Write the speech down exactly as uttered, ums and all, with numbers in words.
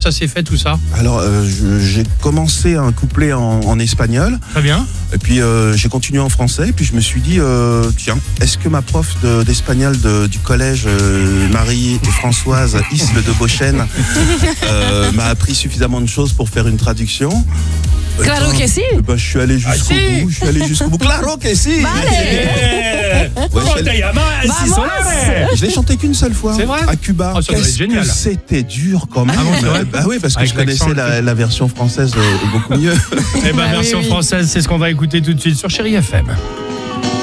ça s'est fait tout ça? Alors, euh, je- j'ai commencé un couplet en, en espagnol. Très bien. Et puis euh, j'ai continué en français. Et puis je me suis dit, euh, tiens, est-ce que ma prof de- d'espagnol de, du collège, euh, Marie et Françoise Isle de Beauchêne, euh, m'a appris suffisamment de choses pour faire une traduction? Eh Claro ben, que si. eh ben, je suis allé jusqu'au Ah, si. bout. Je suis allé jusqu'au bout. Claro que si. Vale. Eh, Ouais, ¿Cómo te llamas? Vamos. Si solare. Je l'ai chanté qu'une seule fois. C'est vrai? À Cuba. Oh, ça doit être Qu'est-ce génial. que c'était dur quand même. Ah bon, c'est vrai? Bah oui, parce que Avec je connaissais l'accent, la, la version française euh, beaucoup mieux. Eh ben, Ah oui, version oui. française, c'est ce qu'on va écouter tout de suite sur Chérie F M.